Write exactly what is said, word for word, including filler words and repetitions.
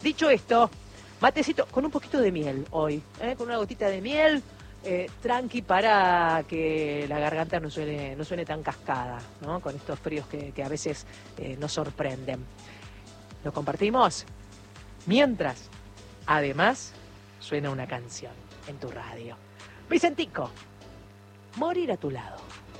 Dicho esto, matecito con un poquito de miel hoy, ¿eh? Con una gotita de miel, eh, tranqui para que la garganta no suene, no suene tan cascada, ¿no? Con estos fríos que, que a veces eh, nos sorprenden. ¿Lo compartimos? Mientras, además, suena una canción en tu radio. Vicentico, morir a tu lado.